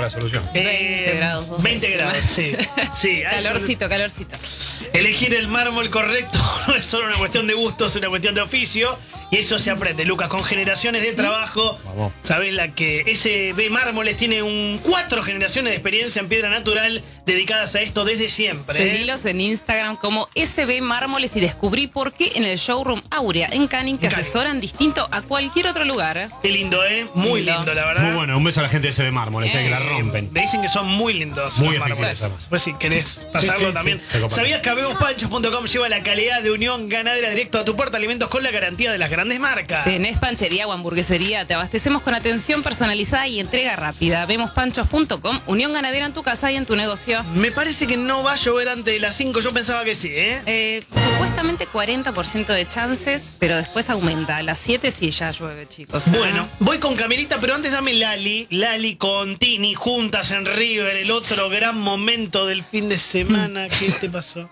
fue la solución. 20 grados. 20 grados, sí. Sí, Calorcito. Elegir el mármol correcto no es solo una cuestión de gusto, es una cuestión de oficio. Y eso se aprende, Lucas, con generaciones de trabajo. Vamos. Sabés la que SB Mármoles tiene 4 generaciones de experiencia en piedra natural dedicadas a esto desde siempre. Seguilos en Instagram como SB Mármoles y descubrí por qué en el showroom Aurea en Canning te asesoran distinto a cualquier otro lugar. Qué lindo, ¿eh? Muy lindo, la verdad. Muy bueno, un beso a la gente de SB Mármoles, que la rompen. Me dicen que son muy lindos Muy los mármoles. eficaces, además. Pues si querés pasarlo Sí, también. sí, ¿Sabías que abebospanchos.com lleva la calidad de Unión Ganadera directo a tu puerta? Alimentos con la garantía de las grandes marcas. Tenés panchería o hamburguesería, te abastecemos con atención personalizada y entrega rápida. Vemospanchos.com, Unión Ganadera en tu casa y en tu negocio. Me parece que no va a llover antes de las 5, yo pensaba que sí, ¿eh? Supuestamente 40% de chances, pero después aumenta. A las 7 sí ya llueve, chicos. Bueno, voy con Camerita, pero antes dame Lali con Tini juntas en River, el otro gran momento del fin de semana. ¿Qué te pasó?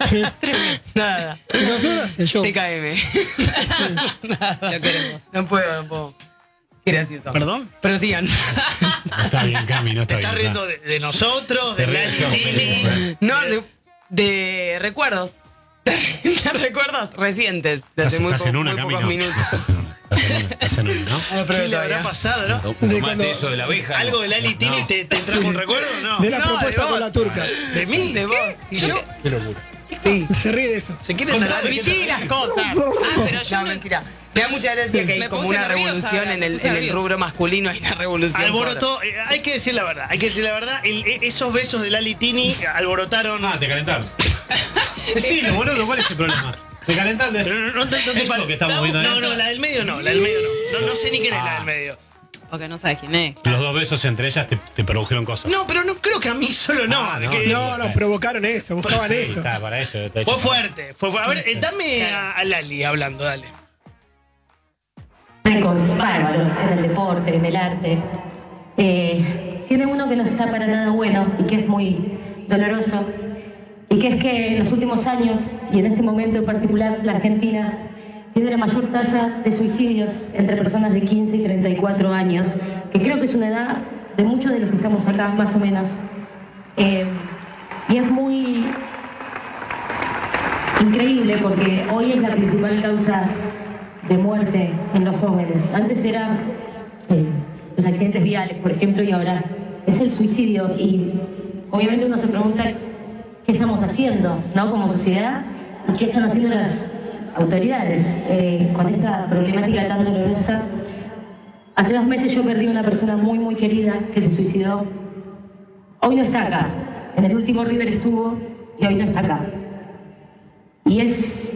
Nada. ¿Qué pasó? Gracias, yo. TKM. Nada. Lo queremos. No puedo. Qué gracioso. ¿Perdón? Pero sigan. No está bien, Cami, no ¿Te está estás bien. riendo de nosotros, de Te Lali ríes, Tini? No, de recuerdos. De recuerdos recientes. De hace muy, Estás en una, muy Cami, pocos no. minutos. Estás en una, ¿no? Ah, pero ¿Qué le habrá todavía. pasado, no? De Tomate cuando- eso de la abeja. ¿Algo de Lali Tini te trajo un recuerdo o no? De la No, propuesta de con vos. la turca. ¿De mí? De vos. ¿Y yo? Qué locura. Sí. Se ríe de eso. ¿Se quieren dar Admití las cosas. Ah, pero yo No, me- mentira. Me da mucha gracia que hay Me como puse una nerviosa, revolución me en el puse nerviosa. rubro masculino. Hay una revolución. Alborotó, hay que decir la verdad, esos besos de Lali Tini alborotaron. Ah, te calentaron. Decilo, boludo, ¿cuál es el problema? Te calentaron de Pero no te eso parece. que estamos viendo. No, la del medio no, No sé ni quién es la del medio. Porque no sabes quién es. Los dos besos entre ellas te produjeron cosas. No, pero no creo que a mí solo no. Ah, no, que- No, provocaron eso, buscaban Sí, eso. está, para eso. Está Fue hecho. fuerte. A ver, dame a Lali hablando, dale. Récords bárbaros en el deporte, en el arte. Tiene uno que no está para nada bueno y que es muy doloroso, y que es que en los últimos años, y en este momento en particular, la Argentina tiene la mayor tasa de suicidios entre personas de 15 y 34 años, que creo que es una edad de muchos de los que estamos acá, más o menos. Y es muy increíble porque hoy es la principal causa de muerte en los jóvenes. Antes era los accidentes viales, por ejemplo, y ahora es el suicidio. Y obviamente uno se pregunta qué estamos haciendo, ¿no? Como sociedad, y qué están haciendo las autoridades con esta problemática tan dolorosa. Hace 2 meses yo perdí una persona muy, muy querida que se suicidó. Hoy no está acá. En el último River estuvo y hoy no está acá. Y es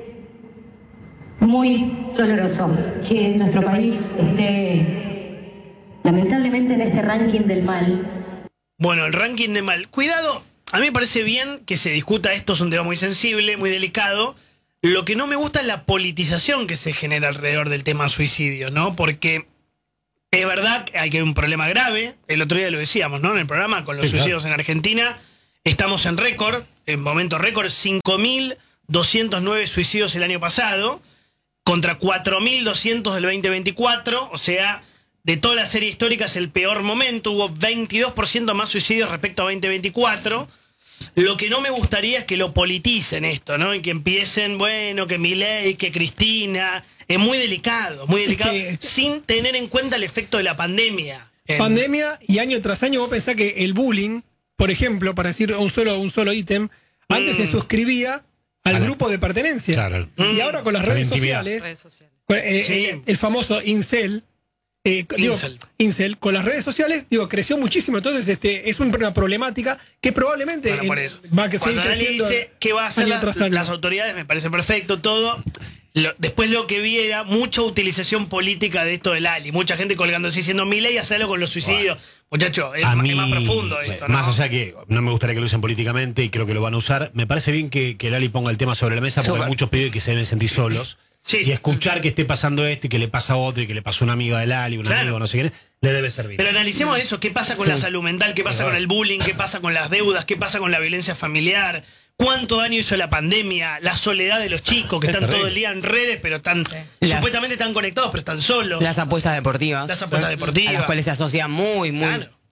muy doloroso que nuestro país esté lamentablemente en este ranking del mal. Bueno, el ranking de mal. Cuidado, a mí me parece bien que se discuta esto, es un tema muy sensible, muy delicado. Lo que no me gusta es la politización que se genera alrededor del tema suicidio, ¿no? Porque es verdad que hay un problema grave, el otro día lo decíamos, ¿no? En el programa, con los suicidios en Argentina, estamos en récord, en momento récord, 5.209 suicidios el año pasado, contra 4.200 del 2024, o sea, de toda la serie histórica es el peor momento, hubo 22% más suicidios respecto a 2024. Lo que no me gustaría es que lo politicen esto, ¿no? Y que empiecen, bueno, que Milei, que Cristina. Es muy delicado, sin tener en cuenta el efecto de la pandemia. Pandemia, y año tras año vos pensás que el bullying, por ejemplo, para decir un solo ítem, antes se suscribía al grupo de pertenencia. Claro. Y ahora con las La redes intimidad. sociales, el famoso incel, incel, con las redes sociales, creció muchísimo. Entonces, es una problemática que probablemente Bueno, por eso. va a seguir Cuando Dani creciendo. dice qué va a hacer año tras año. las autoridades, me parece perfecto todo. Después lo que vi era mucha utilización política de esto del Ali. Mucha gente colgándose diciendo Milei, hacelo con los suicidios. Muchacho, es más profundo esto, ¿no? Más allá que no me gustaría que lo usen políticamente y creo que lo van a usar, me parece bien que Lali ponga el tema sobre la mesa porque hay muchos pibes que se deben sentir solos. Sí. Y escuchar que esté pasando esto y que le pasa a otro y que le pasó a una amiga de Lali, un amigo, no sé quién, le debe servir. Pero analicemos eso, qué pasa con la salud mental, qué pasa con el bullying, qué pasa con las deudas, qué pasa con la violencia familiar, cuánto daño hizo la pandemia, la soledad de los chicos que están todo el día en redes, pero están supuestamente están conectados, pero están solos. Las apuestas deportivas. Las apuestas deportivas. A las cuales se asocia muy Claro.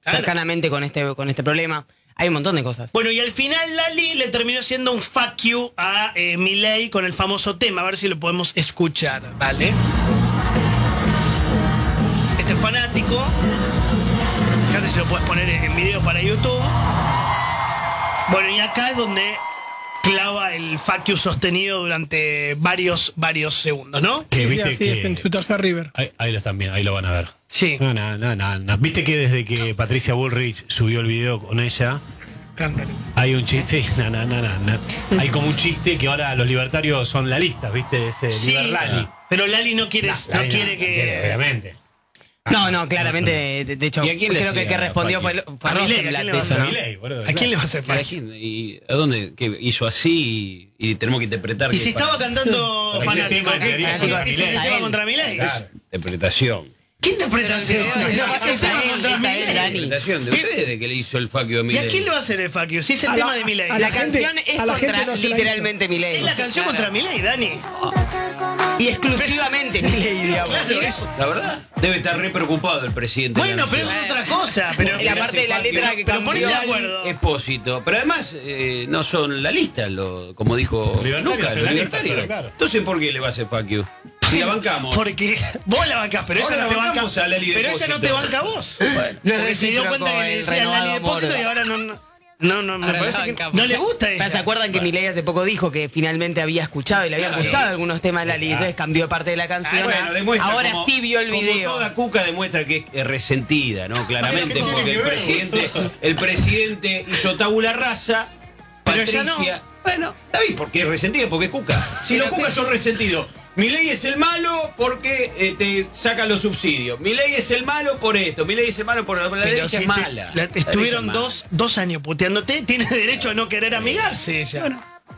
cercanamente con este problema. Hay un montón de cosas. Bueno, y al final Lali le terminó siendo un fuck you a Milei con el famoso tema. A ver si lo podemos escuchar, ¿vale? Este fanático, fíjate si lo puedes poner en video para YouTube. Bueno, y acá es donde clava el fuck you sostenido durante varios segundos, ¿no? Sí, así es, en su tercer River. Ahí lo están viendo, ahí lo van a ver. Sí. No. Viste que desde que Patricia Bullrich subió el video con ella, hay un chiste. Sí, no. Hay como un chiste que ahora los libertarios son lalistas, ¿viste? Ese Liber Lali. Pero Lali no quiere que. Obviamente. No, claramente. De hecho, creo que el que respondió fue Rosenblatt. ¿A quién le va a hacer fuck you? ¿Y a dónde? ¿Qué hizo así? Y tenemos que interpretar. Y si estaba cantando fanático, ese tema contra Milei. Interpretación. ¿Qué interpretación? Interpretación de ustedes de que le hizo el fuck you a ¿Y Milei. a quién le va a hacer el fuck you? Si es el tema de Milei. La canción es contra literalmente Milei. Es la canción contra Milei, Dani. Y exclusivamente Milei, digamos. Claro, La verdad, debe estar re preocupado el presidente. Bueno, pero es otra cosa. Pero La parte de la letra que cambió. ponete de acuerdo. Expósito. Pero además, no son la lista, como dijo Lucas, los libertarios. Claro. Entonces, ¿por qué le va a hacer fuck you? Si la bancamos. Porque vos la bancás, pero ella Ahora no te banca. bancamos a Lali Pero ella Depósito. no te banca a vos. Bueno. No es Porque se dio cuenta que le decían Lali Depósito y ahora no, me parece que no le gusta a ella. ¿Se acuerdan que Milei hace poco dijo que finalmente había escuchado y le habían gustado algunos temas de Lali? Entonces cambió parte de la canción. Bueno, demuestra Ahora como- sí vio el video. Como toda cuca demuestra que es resentida, ¿no? Claramente, porque el presidente hizo tabula rasa, Pero ella Patricia. Bueno, David, porque es resentida, porque es cuca. Si los cucas son resentidos. Milei es el malo porque te saca los subsidios. Milei es el malo por esto. Milei es el malo por la derecha si es mala. Estuvieron La derecha es dos años puteándote. Tiene derecho a no querer amigarse ella.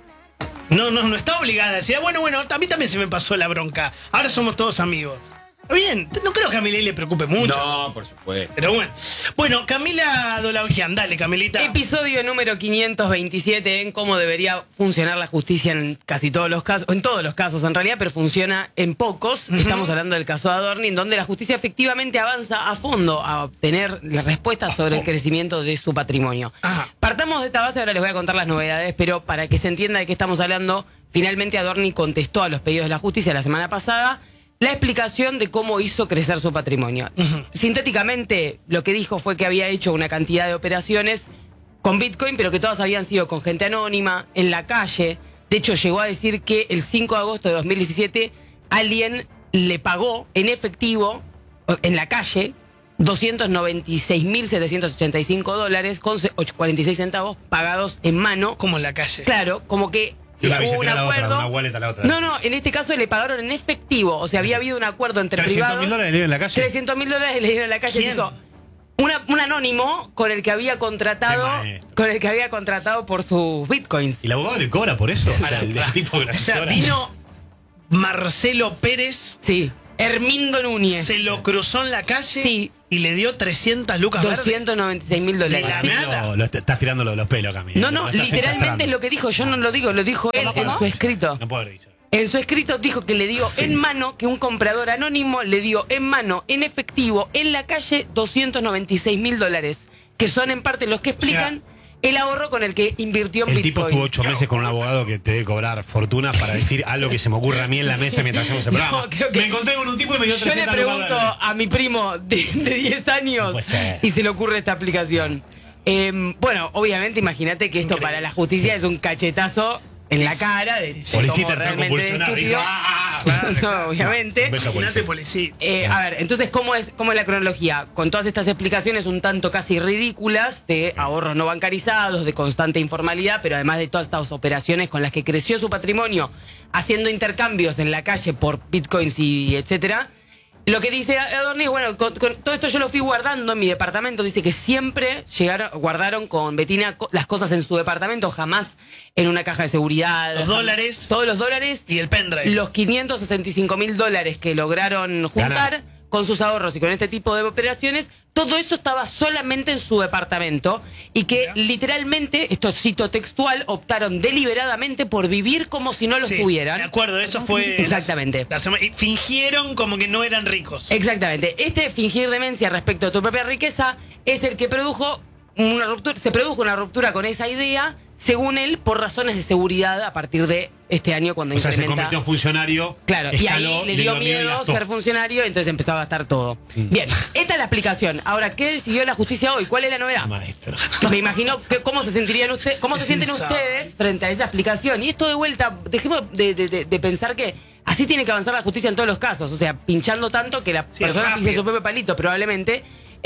No está obligada a decir, bueno, a mí también se me pasó la bronca. Ahora somos todos amigos. Bien, no creo que a Milei le preocupe mucho. No, por supuesto. Pero bueno. Bueno, Camila Dolaugian, dale, Camilita. Episodio número 527 en cómo debería funcionar la justicia en casi todos los casos, en todos los casos en realidad, pero funciona en pocos. Estamos hablando del caso de Adorni, en donde la justicia efectivamente avanza a fondo a obtener las respuestas sobre el crecimiento de su patrimonio. Ajá. Partamos de esta base, ahora les voy a contar las novedades, pero para que se entienda de qué estamos hablando, finalmente Adorni contestó a los pedidos de la justicia la semana pasada la explicación de cómo hizo crecer su patrimonio. Sintéticamente, lo que dijo fue que había hecho una cantidad de operaciones con Bitcoin, pero que todas habían sido con gente anónima, en la calle. De hecho, llegó a decir que el 5 de agosto de 2017 alguien le pagó en efectivo, en la calle, $296.785 con 46 centavos pagados en mano. Como en la calle. Claro, como que hubo un acuerdo. Una wallet a la otra. No, en este caso le pagaron en efectivo. O sea, había habido un acuerdo entre privados. $300.000 le dieron en la calle. $300.000 le dieron en la calle. ¿Quién? Dijo, un anónimo con el que había contratado, por sus bitcoins. ¿Y el abogado le cobra por eso? El tipo de la O sea, asesora. vino Marcelo Pérez, Sí. Hermindo Núñez. se lo cruzó en la calle Sí. y le dio 300 lucas verdes. $296.000. De la Sí. nada. Estás tirando lo de los pelos, Camila. No, estás literalmente encastrando. es lo que dijo. Yo no lo digo, lo dijo él en su escrito. No puedo haber dicho. En su escrito dijo que le dio en mano, que un comprador anónimo le dio en mano, en efectivo, en la calle, $296.000, que son en parte los que explican el ahorro con el que invirtió en El Bitcoin. tipo estuvo 8 meses con un abogado que te debe cobrar fortuna para decir algo que se me ocurre a mí en la mesa mientras hacemos el No, programa. creo que- Me encontré con un tipo y me dio Yo le 300 pregunto lucas. a mi primo de 10 años puede ser. y se le ocurre esta aplicación. Bueno, obviamente imagínate que esto para la justicia es un cachetazo en la cara de Policía cómo entró realmente convulsionado. estúpido. Dijo, ¡ah! No, obviamente. Un beso a Imagínate, policía. policía. A ver, entonces, ¿cómo es la cronología? Con todas estas explicaciones un tanto casi ridículas de ahorros no bancarizados, de constante informalidad, pero además de todas estas operaciones con las que creció su patrimonio, haciendo intercambios en la calle por bitcoins y etcétera. Lo que dice Adorni, bueno, con todo esto yo lo fui guardando en mi departamento. Dice que siempre guardaron con Betina las cosas en su departamento, jamás en una caja de seguridad. Los dólares. Todos los dólares. Y el pendrive. Los $565.000 que lograron juntar con sus ahorros y con este tipo de operaciones, todo eso estaba solamente en su departamento y que literalmente, esto cito textual, optaron deliberadamente por vivir como si no lo Sí, tuvieran. de acuerdo, eso fue. Exactamente. Y fingieron como que no eran ricos. Exactamente. Fingir demencia respecto a tu propia riqueza es el que produjo una ruptura, se produjo una ruptura con esa idea, según él, por razones de seguridad a partir de este año cuando se incrementa. convirtió en funcionario. Claro, y escaló, ahí le dio miedo ser funcionario, entonces empezó a gastar todo. Bien, esta es la explicación. Ahora, ¿qué decidió la justicia hoy? ¿Cuál es la novedad? Maestro. Que me imagino cómo se sentirían ustedes, cómo se sienten ustedes frente a esa explicación. Y esto de vuelta, dejemos de pensar que así tiene que avanzar la justicia en todos los casos. O sea, pinchando tanto que la persona pise su propio palito, probablemente,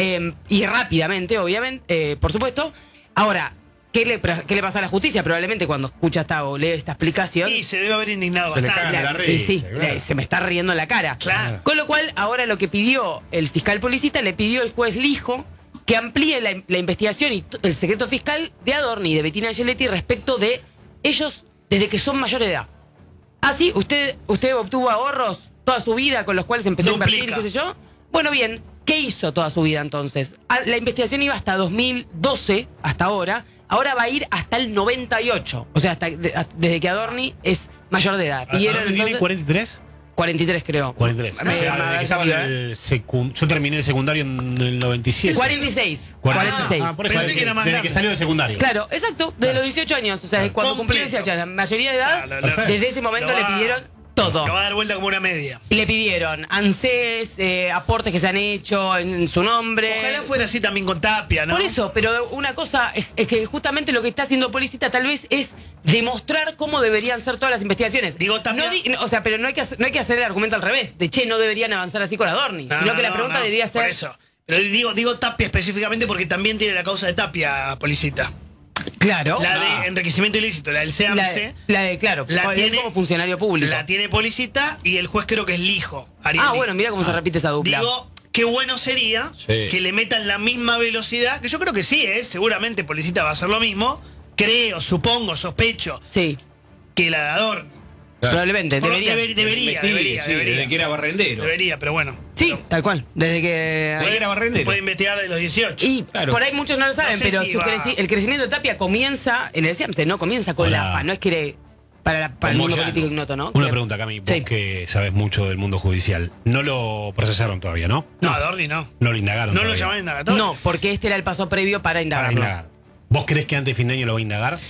y rápidamente, obviamente, por supuesto. Ahora, ¿qué le pasa a la justicia? Probablemente cuando escucha o lee esta explicación. Y se debe haber indignado Se le bastante. caga la risa, Sí, claro. se me está riendo en la cara. Claro. Con lo cual, ahora lo que pidió el fiscal Policita, le pidió el juez Lijo que amplíe la investigación y el secreto fiscal de Adorni y de Bettina Angeletti respecto de ellos desde que son mayor de edad. Así, usted obtuvo ahorros toda su vida con los cuales empezó a invertir, qué sé yo. Bueno, bien, ¿qué hizo toda su vida entonces? La investigación iba hasta 2012, hasta ahora. Ahora va a ir hasta el 98. O sea, desde que Adorni es mayor de edad. ¿Adorni tiene 43? 43, creo. 43. O sea, desde que estaba en el yo terminé el secundario en el 97. 46. 46. Por eso, Pensé que era más desde grande. que salió de secundario. Claro, exacto, de los 18 años. O sea, cuando cumplió 18 años, la mayoría de edad, Claro, desde ese momento le pidieron todo. Lo va a dar vuelta como una media. Le pidieron ANSES, aportes que se han hecho en su nombre. Ojalá fuera así también con Tapia, ¿no? Por eso, pero una cosa es que justamente lo que está haciendo Policita tal vez es demostrar cómo deberían ser todas las investigaciones. Digo, Tapia... O sea, pero no hay que hacer el argumento al revés. De no deberían avanzar así con Adorni. Sino que la pregunta debería ser... Por eso. Pero digo Tapia específicamente porque también tiene la causa de Tapia, Policita. Claro. La de enriquecimiento ilícito, la del CEAMSE. Claro, La tiene como funcionario público. La tiene Policita y el juez creo que es Lijo, Ariely. Bueno, mira cómo se repite esa dupla. Digo, qué bueno sería que le metan la misma velocidad, que yo creo que sí, seguramente Policita va a hacer lo mismo. Creo, supongo, sospecho Sí. que la de Adorni. Probablemente, debería. Debería. Desde que era barrendero. Debería, pero bueno. Sí, tal cual. Desde que... Era barrendero. Puede investigar de los 18. Y Claro. por ahí muchos no lo saben, No sé pero si va. el crecimiento de Tapia comienza en el CIAMSE, no comienza con la AFA, no es que para el mundo Moyano. político ignoto, ¿no? Una pregunta, Cami, vos Sí. que sabes mucho del mundo judicial. No lo procesaron todavía, ¿no? No, Adorni no. No lo indagaron No lo todavía. llamaban indagatorio. No, porque este era el paso previo para Para indagarlo. indagar. ¿Vos crees que antes de fin de año lo va a indagar?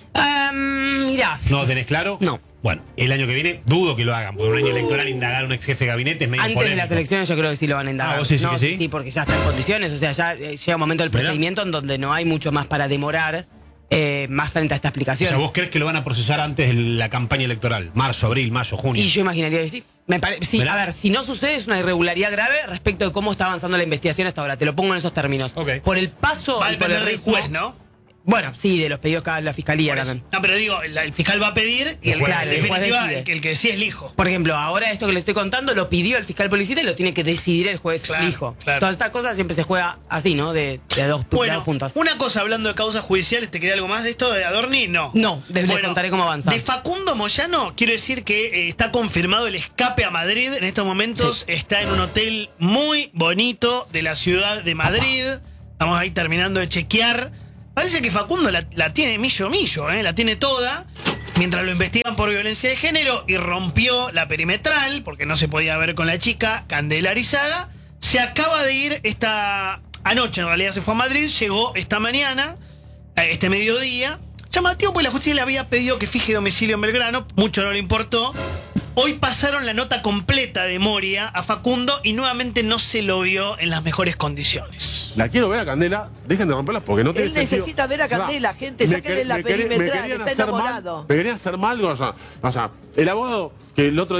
Mirá. ¿No lo tenés claro? No. Bueno, el año que viene dudo que lo hagan, porque un año electoral indagar a un ex jefe de gabinete es medio Antes de polémico. las elecciones yo creo que sí lo van a indagar. ¿vos decís no, que sí? Sí, porque ya está en condiciones. O sea, ya llega un momento del Mirá. procedimiento en donde no hay mucho más para demorar más frente a esta O explicación. sea, ¿vos crees que lo van a procesar antes de la campaña electoral? Marzo, abril, mayo, junio. Y yo imaginaría que sí. Sí, ¿Verdad? a ver, si no sucede es una irregularidad grave respecto de cómo está avanzando la investigación hasta ahora. Te lo pongo en esos términos. Ok. Por el paso Va a y por el depender del ritmo. juez, ¿no? Bueno, sí, de los pedidos que haga la fiscalía Por eso. también. No, pero digo, el fiscal va a pedir y el Claro, juez, el en juez definitiva, decide. el que sí es Lijo. Por ejemplo, ahora esto que le estoy contando lo pidió el fiscal Policita y lo tiene que decidir el juez Claro, Lijo. claro. Todas estas cosas siempre se juega así, ¿no? De dos Bueno, puntos. una cosa hablando de causas judiciales, ¿te queda algo más de esto de Adorni? No. No, les contaré cómo avanza. De Facundo Moyano, quiero decir que está confirmado el escape a Madrid. En estos momentos está en un hotel muy bonito de la ciudad de Madrid. Estamos ahí terminando de chequear. Parece que Facundo la tiene millo, la tiene toda. Mientras lo investigan por violencia de género y rompió la perimetral, porque no se podía ver con la chica, Candela Arizaga. Se acaba de ir esta anoche, en realidad se fue a Madrid, llegó esta mañana, este mediodía. Llamativo, pues la justicia le había pedido que fije domicilio en Belgrano, mucho no le importó. Hoy pasaron la nota completa de Moria a Facundo y nuevamente no se lo vio en las mejores condiciones. La quiero ver a Candela, dejen de romperlas porque no tiene Él sentido. necesita ver a Candela, gente, Me sáquenle quer- la me querían perimetral, está hacer mal, enamorado. me querían hacer mal, o sea, el abogado que el otro